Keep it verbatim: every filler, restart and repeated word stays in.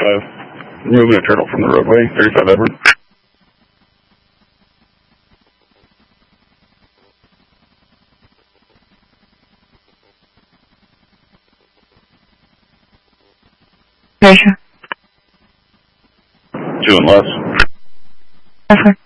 thirty-five. Removing a turtle from the roadway. thirty-five Edward. Pressure. Two and less. Effort.